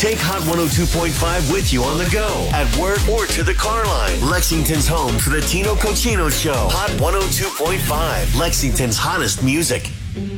Take Hot 102.5 with you on the go, at work, or to the car line. Lexington's home for the Tino Cochino Show. Hot 102.5, Lexington's hottest music.